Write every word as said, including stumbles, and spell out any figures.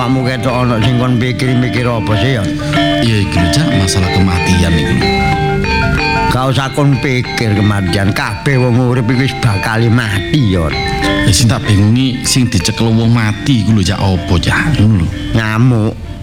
awakmu ketok ana sing kon pikir-mikir apa sih ya? Iya iki lho Cak, masalah kematian iku. Kau usah kon pikir kematian, kabeh wong urip iki wis bakal mati ya. Ya sing tak bingungi sing dicekel wong mati iku lho Cak apa Cak? Ngono lho. Ngamuk.